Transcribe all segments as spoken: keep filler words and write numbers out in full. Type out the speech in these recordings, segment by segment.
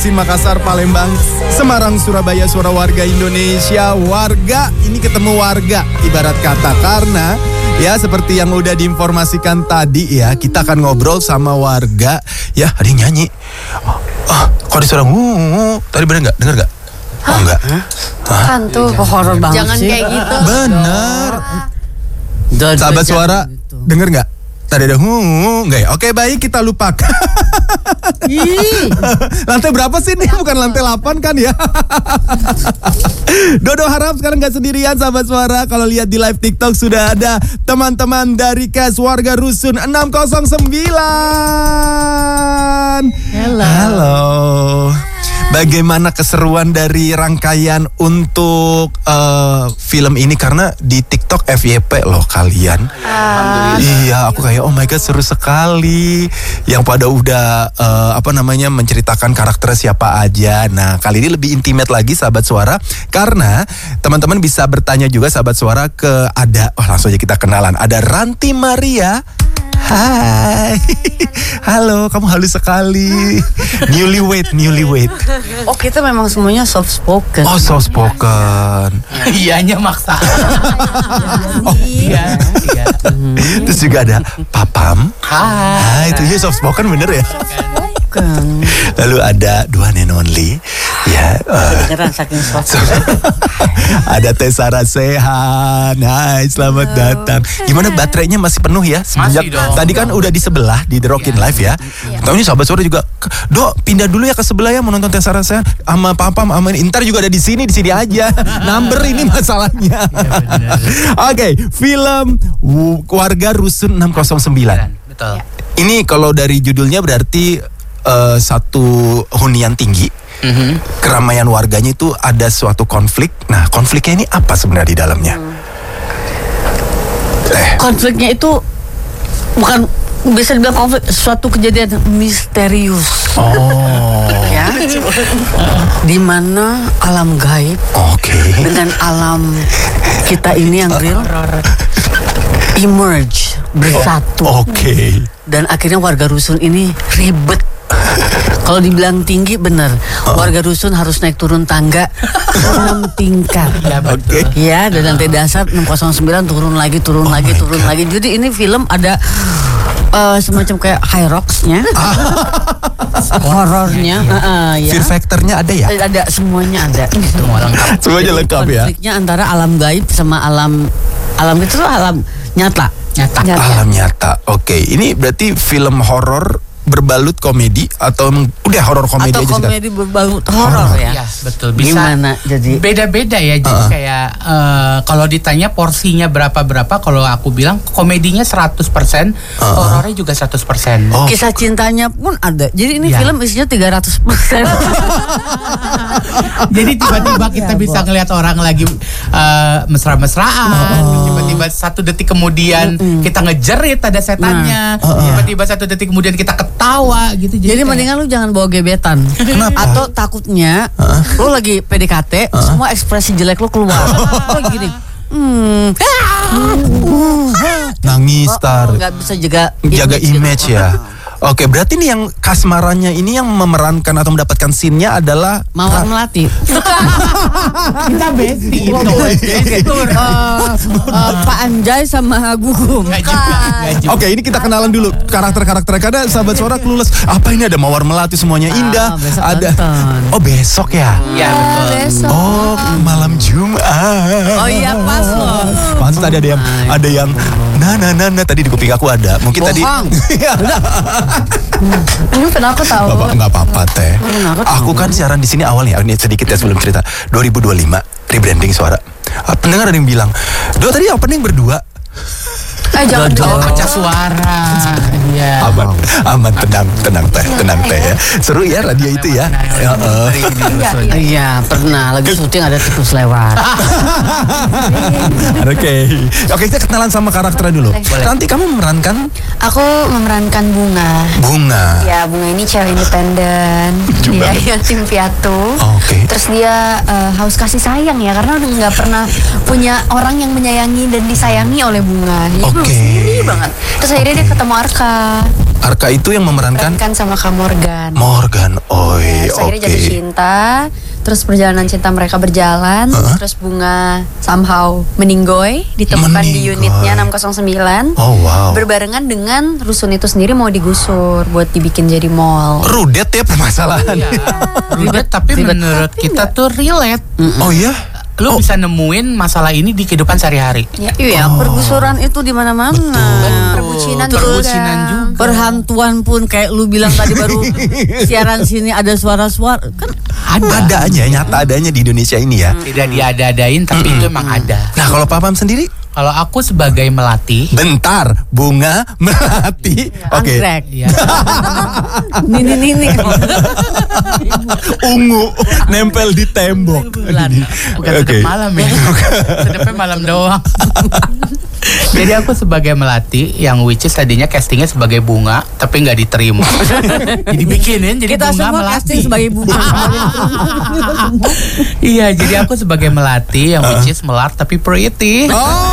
Makassar, Palembang, Semarang, Surabaya, suara warga Indonesia. Warga, ini ketemu warga ibarat kata. Karena ya seperti yang udah diinformasikan tadi ya, kita akan ngobrol sama warga. Ya ada yang nyanyi. Oh, oh kok ada suara uh, tadi bener gak? Denger gak? Oh enggak. Kan tuh horor banget. Jangan sih. kayak gitu. Bener. Sahabat suara, gitu. Denger gak? Tadi ada huh, enggak ya? Oke baik, kita lupakan. Lantai berapa sih nih? Bukan lantai delapan kan ya? Dodo harap sekarang gak sendirian sahabat suara. Kalau lihat di live TikTok sudah ada teman-teman dari Kes Warga Rusun enam nol sembilan. Halo. Halo. Bagaimana keseruan dari rangkaian untuk uh, film ini? Karena di TikTok F Y P loh kalian. uh, Iya, aku kayak oh my god seru sekali. Yang pada udah uh, apa namanya menceritakan karakter siapa aja. Nah kali ini lebih intimate lagi sahabat suara. Karena teman-teman bisa bertanya juga sahabat suara ke ada, oh langsung aja kita kenalan. Ada Ranti Maria. Hai, halo, kamu halus sekali. Newlywed, newlywed. Oh kita memang semuanya soft spoken. Oh soft spoken. Iyanya maksa. Oh iya, iya. Terus juga ada Papam. Hai. Hai, itu ya soft spoken bener ya. Bukan. Lalu ada dua and only. Ya. Uh, Beneran saking soft. ada Teh Sarah Sehan. Hai, selamat Halo. datang. Gimana baterainya masih penuh ya? Semenjak Masih dong. tadi kan udah di sebelah di The Rockin' Iya. Live ya. Tahu ini sahabat suara juga, Dok, pindah dulu ya ke sebelah ya mau nonton Teh Sarah Sehan sama Papam sama ini. Ntar juga ada di sini, di sini aja. Number ini masalahnya. Oke, okay, film Warga Rusun enam nol sembilan. Betul. Ini kalau dari judulnya berarti uh, satu hunian tinggi. Mm-hmm. Keramaian warganya itu ada suatu konflik. Nah, konfliknya ini apa sebenarnya di dalamnya? Eh, Konfliknya itu bukan bisa dibilang konflik, suatu kejadian misterius. oh, Ya. Di mana alam gaib oke. dengan alam kita ini yang real emerge bersatu. Oke. Dan akhirnya warga rusun ini ribet. Kalau dibilang tinggi bener, warga rusun harus naik turun tangga enam tingkat. Ya, betul. Oke. Ya, dan lantai dasar enam nol sembilan turun lagi, turun Oh lagi, my turun God. lagi. Jadi ini film ada uh, semacam kayak high rocks-nya, horornya, uh, ya. Fear factor-nya ada ya? Ada semuanya ada. Semua lengkap. Semuanya Jadi lengkap ya? konfliknya antara alam gaib sama alam alam itu tuh alam nyata. Nyata. Alam nyata. Oke, ini berarti film horor berbalut komedi atau emang udah horor komedi Atau aja sih? Kak? komedi berbalut horor ya. Ya, betul. Bisa Gimana jadi? beda-beda ya. Jadi Uh-uh. kayak eh, kalau ditanya porsinya berapa-berapa, kalau aku bilang komedinya seratus persen, Uh-uh. horornya juga seratus persen. Oh. Kisah cintanya pun ada. Jadi ini Ya. film isinya tiga ratus persen. Jadi tiba-tiba kita bisa ngelihat orang lagi eh, mesra-mesraan, tiba-tiba satu detik kemudian kita ngejerit ada setannya, tiba-tiba satu detik kemudian kita ketawa gitu. Jadi kayak- mendingan lu jangan bawa gebetan. Kenapa? Atau takutnya lu lagi P D K T, semua ekspresi jelek lu keluar. Lu gini. Hmm. Nangis, Oh, tar. oh, nggak bisa jaga Jaga gitu. image ya. Oke, berarti nih yang kasmarannya ini yang memerankan atau mendapatkan scene-nya adalah Mawar Melati. kita besti itu. Uh, uh, Pak Anjay sama Gugum. Nggak juga, nggak juga. Oke, ini kita kenalan dulu karakter-karakter. Karena sahabat suara clueless. Apa ini ada Mawar Melati semuanya indah. besok Ada. nonton. Oh besok ya. Ya betul. Besok. Oh malam Jumat. Oh iya pas loh. Pas tadi ada yang ada yang nah nah nah, nah. Tadi di kuping aku ada. Mungkin tadi. Bohong. Ini kenapa tahu? Bapak nggak apa-apa teh. Kenapa? Aku kan siaran di sini awalnya. Ini sedikit ya sebelum cerita. dua ribu dua puluh lima rebranding suara. Ah, pendengar ada yang bilang, Do tadi opening berdua. Eh jangan Dodol. dong. Pecah suara. Iya. Aman, aman, tenang, tenang teh, tenang teh ya. Seru ya radio itu ya. Ya, eh. Iya pernah lagi syuting ada tikus lewat. Oke, oke kita kenalan sama karakternya dulu. Boleh. Nanti kamu memerankan Aku memerankan Bunga. Bunga. Ya, Bunga ini cewek independen. Lucu Dia banget. yatim piatu. Oke. Terus dia eh, haus kasih sayang ya, karena udah nggak pernah punya orang yang menyayangi dan disayangi oleh Bunga. Jadi Oke. Oke. Sendiri banget. Terus akhirnya dia ketemu Arka. Arka itu yang memerankan Kan sama Kak Morgan. Morgan. Oh, Terus oke. akhirnya jatuh cinta. Terus perjalanan cinta mereka berjalan. Uh-huh. Terus Bunga somehow meninggoy. Ditemukan di Meninggoy. unitnya enam nol sembilan. Oh, wow. Berbarengan dengan rusun itu sendiri mau digusur buat dibikin jadi mall. Rudet ya permasalahan. Iya. Ribet tapi Ribet. menurut kita tuh relate. Oh iya. Lu bisa nemuin masalah ini di kehidupan sehari-hari. Ya, Iya, pergusuran itu di mana-mana. perbucinan Terus Perbucinan juga. perhantuan pun kayak lu bilang tadi baru siaran sini ada suara-suara kan Ada. Ada aja, nyata adanya di Indonesia ini ya. Tidak diada-adain tapi itu emang ada. Nah, kalau Papam sendiri, Kalau aku sebagai melati, bentar, Bunga melati. Oke. anggrek. ya Nini nini. Ungu nempel di tembok. Bulan. bukan Oke. sedep malam ya. Sedepnya malam doang. Jadi aku sebagai melati yang which is tadinya castingnya sebagai bunga tapi nggak diterima. Jadi bikinin jadi Kita bunga semua melati. casting sebagai bunga. Iya, jadi aku sebagai melati yang which is melar tapi pretty.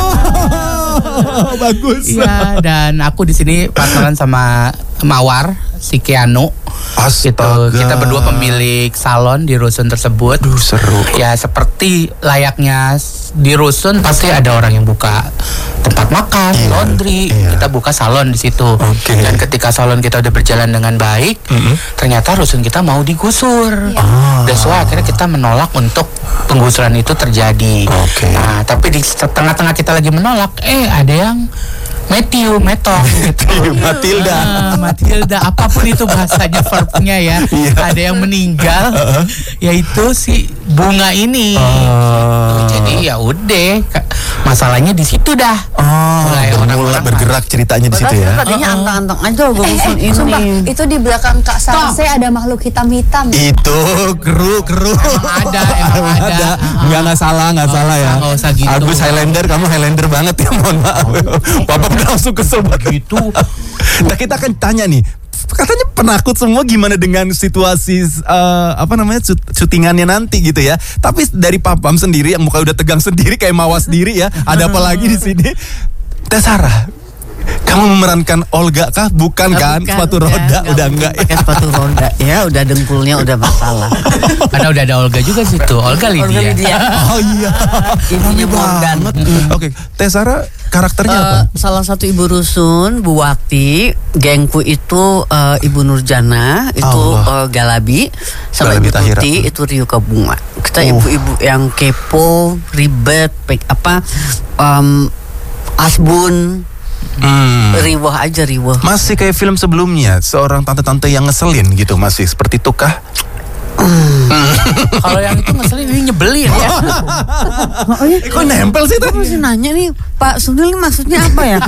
Oh, bagus. Iya, dan aku di sini partneran sama Mawar, si Keanu. Gitu. Astaga. Kita berdua pemilik salon di rusun tersebut. Aduh, seru. Ya seperti layaknya s- di rusun pasti ada orang yang buka tempat makan, Iya, laundry. iya. Kita buka salon di situ. Oke. Dan ketika salon kita udah berjalan dengan baik, ternyata rusun kita mau digusur. Ah. That's why akhirnya kita menolak untuk penggusuran itu terjadi. Oke. Nah, tapi di tengah-tengah kita lagi menolak, eh ada yang Matthew, Metok gitu. Matilda. Ah, Matilda, apapun itu bahasanya verbnya ya. Iya. Ada yang meninggal, yaitu si bunga ini. Oh. Jadi ya udah, ka- masalahnya di situ dah. Oh, Mulai bermula orang-orang bergerak ceritanya di situ Padahal ya. tadinya antang-antang aja gue Eh, urusan eh, sumpah, ini. itu di belakang Kak Sarse ada makhluk hitam-hitam. Itu kru kru. Emang ada, emang ada. Nggak nggak salah nggak salah ya. nggak usah gitu. Agus Highlander, kamu Highlander banget ya, mohon maaf. Papa udah langsung kesel banget. Gitu. Nah, kita akan tanya nih. Katanya penakut semua gimana dengan situasi eh, apa namanya syut- syutingannya nanti gitu ya. Tapi dari Papam sendiri yang muka udah tegang sendiri kayak Mawas sendiri ya. Ada apa lagi di sini? Teh Sarah, kamu memerankan Olga kah? Bukan kan? Bukan, Sepatu ya, roda nggak udah mungkin enggak ya? pakai sepatu roda ya, udah dengkulnya udah masalah. Karena udah ada Olga juga situ. Olga Lydia. Olga Lydia. Oh iya. Ibunya Bondan. Oke, Teh Sarah karakternya Eh, apa? salah satu ibu rusun, Bu Wati, gengku itu eh, Ibu Nurjana, itu Allah. eh, Galabi, sama Galabi Ibu Tahira. Tuti itu Rio Bunga. Kita Oh. ibu-ibu yang kepo, ribet, pek apa, em, asbun, Hmm. riwah aja riwah. Masih kayak film sebelumnya, seorang tante-tante yang ngeselin gitu, masih seperti itu kah? Kalau yang itu ngeselin ini nyebelin ya. Oh iya, Eh, kok nempel sih aku tadi? masih nanya nih, Pak Sunil ini maksudnya apa ya?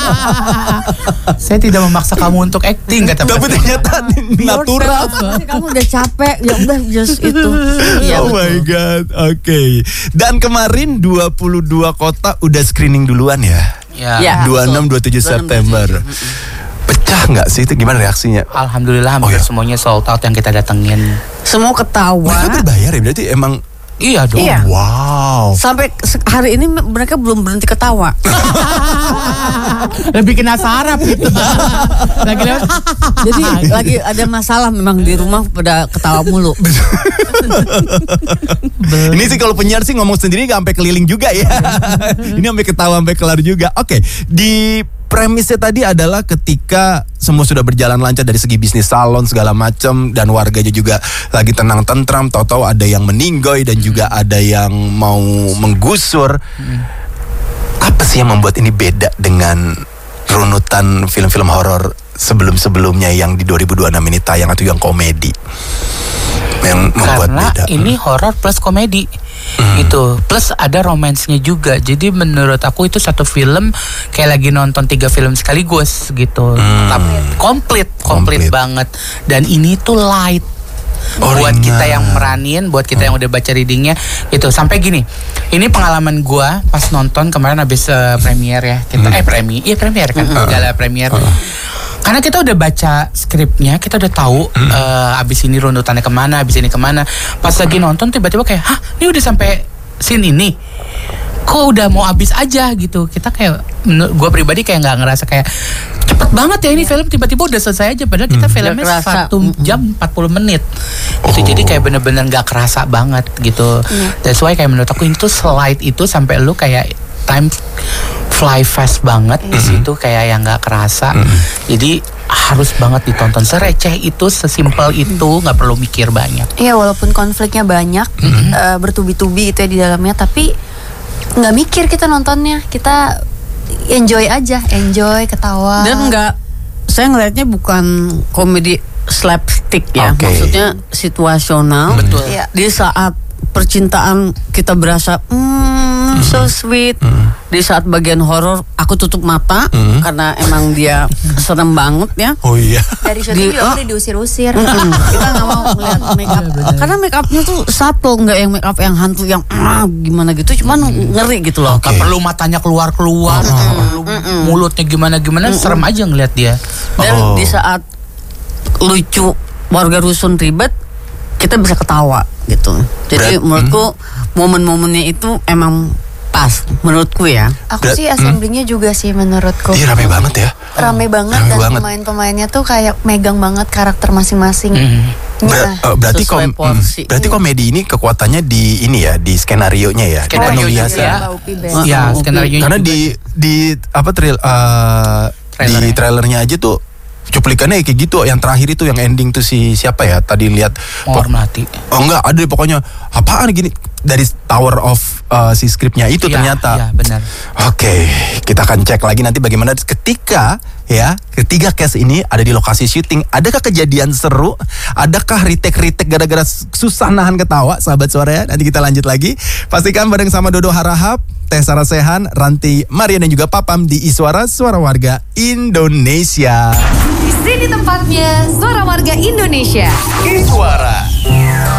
Saya tidak memaksa kamu untuk acting kata Tapi Mas. ternyata natural. Pasti kamu udah capek, ya udah just itu. Iya Oh my betul. god, oke. Dan kemarin dua puluh dua kota udah screening duluan ya? Ya. Ya. dua puluh enam dua puluh tujuh dua puluh enam, September. dua puluh tujuh. Pecah nggak sih itu, gimana reaksinya? Alhamdulillah Oh, hampir ya. semuanya sold out yang kita datengin. Semua ketawa. Mereka berbayar ya, berarti emang. Iya dong. Iya. Wow. Sampai se- hari ini mereka belum berhenti ketawa. Lebih kena saraf gitu. Lagi lewat. Jadi lagi ada masalah memang di rumah pada ketawa mulu. Ini sih kalau penyiar sih ngomong sendiri nggak sampai keliling juga ya. Ini sampai ketawa sampai kelar juga. Oke, di premisnya tadi adalah ketika semua sudah berjalan lancar dari segi bisnis salon segala macam dan warganya juga lagi tenang tentram, tahu-tahu ada yang meninggoy dan juga ada yang mau menggusur. Apa sih yang membuat ini beda dengan runutan film-film horor sebelum-sebelumnya yang di dua ribu dua puluh enam ini tayang atau yang komedi? Yang membuat Karena beda. ini horor plus komedi. Gitu. Plus ada romansnya juga. Jadi menurut aku itu satu film kayak lagi nonton tiga film sekaligus gitu. Tapi komplit, komplit Komplit. banget. Dan ini tuh light. Oh, buat ringan. kita yang meranin, buat kita yang udah baca readingnya gitu. Sampai gini, ini pengalaman gua pas nonton kemarin habis uh, premiere ya. Kita eh premi, iya premiere kan, gala premiere. Karena kita udah baca skripnya, kita udah tahu uh, abis ini runutannya kemana, abis ini kemana. Pas lagi nonton tiba-tiba kayak, hah, ini udah sampai scene ini. kok udah mau habis aja gitu. Kita kayak, gue pribadi kayak nggak ngerasa kayak cepet banget ya ini film tiba-tiba udah selesai aja. Padahal kita Hmm. filmnya Nggak kerasa. satu jam empat puluh menit. Gitu. Jadi kayak bener-bener nggak kerasa banget gitu. That's why kayak menurut aku itu slide itu sampai lu kayak time fly fast banget di situ kayak yang nggak kerasa. Jadi harus banget ditonton. Sereceh itu, sesimpel itu, nggak perlu mikir banyak. Iya, walaupun konfliknya banyak, eh, bertubi-tubi itu ya di dalamnya, tapi nggak mikir kita nontonnya, kita enjoy aja, enjoy, ketawa. Dan enggak, saya ngelihatnya bukan komedi slapstick ya, Oke. maksudnya situasional. Betul. Iya. Di saat percintaan kita berasa hmm, so sweet. Di saat bagian horor aku tutup mata karena emang dia serem banget ya. Oh iya. Dari syuting Di- juga oh. udah diusir-usir. Mm-mm. Kita nggak mau ngeliat make up karena make upnya tuh satu, nggak yang make up yang hantu yang ah, gimana gitu, cuman ngeri gitu loh. Gak perlu matanya keluar-keluar, gak perlu mulutnya gimana-gimana, serem aja ngeliat dia. Dan Oh. di saat lucu warga rusun ribet, kita bisa ketawa gitu. Jadi Berat- menurutku momen-momennya itu emang pas menurutku ya. Aku Berat- sih assemblingnya juga sih menurutku. Iya rame banget ya. Rame banget Rame dan banget. pemain-pemainnya tuh kayak megang banget karakter masing-masing. Ber- Nah, eh, berarti Sesuai kom- porsi. mm, berarti komedi ini kekuatannya di ini ya, di skenario nya ya. Di Skenario penulisan. juga. Mbak Upi best. Oh, Ya, oke. skenario Karena di di apa trail eh, di Trailernya. trailernya aja tuh cuplikannya kayak gitu. Yang terakhir itu yang ending tuh si siapa ya? Tadi lihat Mawar Melati. Oh enggak, ada deh pokoknya apaan gini dari Tower of uh, si skripnya itu Iya, ternyata. iya, benar. Oke, kita akan cek lagi nanti bagaimana ketika ya ketiga case ini ada di lokasi syuting. Adakah kejadian seru? Adakah retake-retake gara-gara susah nahan ketawa, sahabat suara ya? Nanti kita lanjut lagi. Pastikan bareng sama Dodo Harahap, Teh Sarasehan, Ranti Maria dan juga Papam di Iswara Suara Warga Indonesia. Di sini tempatnya Suara Warga Indonesia. Iswara.